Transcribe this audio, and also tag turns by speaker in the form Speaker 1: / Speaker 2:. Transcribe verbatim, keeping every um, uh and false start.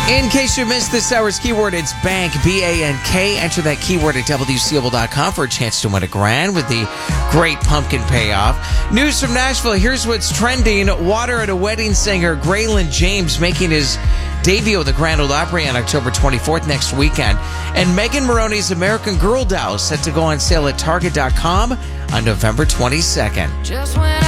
Speaker 1: In case you missed this hour's keyword, it's bank, B A N K. Enter that keyword at W C O dot com for a chance to win a grand with the Great Pumpkin Payoff. News from Nashville. Here's what's trending. Water at a wedding singer, Graylin James, making his debut at the Grand Ole Opry on October twenty-fourth next weekend. And Megan Maroney's American Girl doll set to go on sale at Target dot com on November twenty-second.
Speaker 2: Just when